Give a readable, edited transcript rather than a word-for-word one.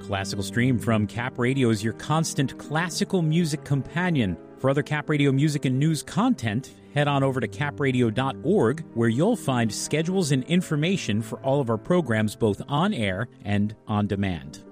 Classical Stream from Cap Radio is your constant classical music companion. For other Cap Radio music and news content, head on over to capradio.org, where you'll find schedules and information for all of our programs both on air and on demand.